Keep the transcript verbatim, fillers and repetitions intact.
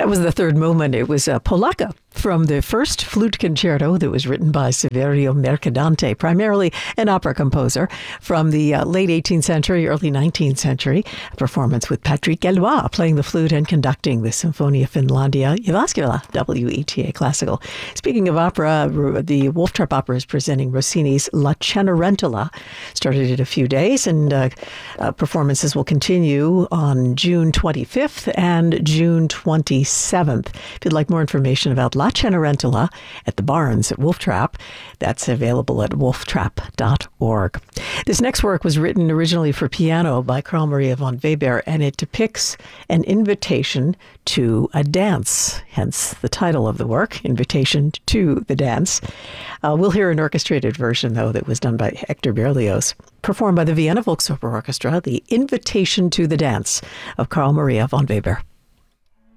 That was the third movement. It was uh, Polacca from the first flute concerto that was written by Saverio Mercadante, primarily an opera composer from the uh, late eighteenth century, early nineteenth century. A performance with Patrick Gallois playing the flute and conducting the Sinfonia Finlandia Jyväskylä, W E T A Classical. Speaking of opera, the Wolf Trap Opera is presenting Rossini's La Cenerentola. Started in a few days, and uh, uh, performances will continue on June twenty-fifth and June twenty-seventh. If you'd like more information about La Cenerentola at the Barns at Wolf Trap, that's available at wolf trap dot org. This next work was written originally for piano by Carl Maria von Weber, and it depicts an invitation to a dance, hence the title of the work, Invitation to the Dance. Uh, we'll hear an orchestrated version, though, that was done by Hector Berlioz, performed by the Vienna Volksoper Orchestra, the Invitation to the Dance of Carl Maria von Weber.